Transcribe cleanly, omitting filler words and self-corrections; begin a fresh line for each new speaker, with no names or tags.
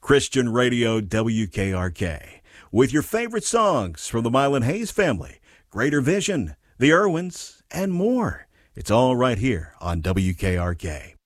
Christian Radio WKRK, with your favorite songs from the Mylan Hayes family, Greater Vision, the Irwins, and more. It's all right here on WKRK.